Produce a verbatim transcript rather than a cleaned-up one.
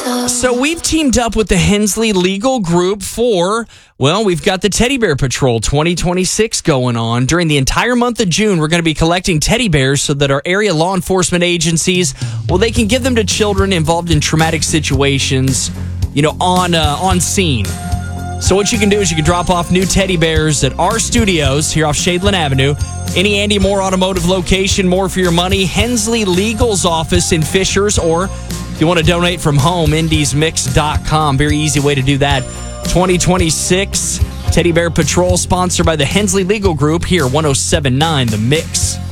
So we've teamed up with the Hensley Legal Group for, well, we've got the Teddy Bear Patrol twenty twenty-six going on. During the entire month of June, we're going to be collecting teddy bears so that our area law enforcement agencies, well, they can give them to children involved in traumatic situations, you know, on uh, on scene. So what you can do is you can drop off new teddy bears at our studios here off Shadeland Avenue. Any Andy Moore automotive location, more for your money. Hensley Legal's office in Fishers, or if you want to donate from home, indies mix dot com. Very easy way to do that. twenty twenty-six Teddy Bear Patrol, sponsored by the Hensley Legal Group here, one oh seven point nine The Mix.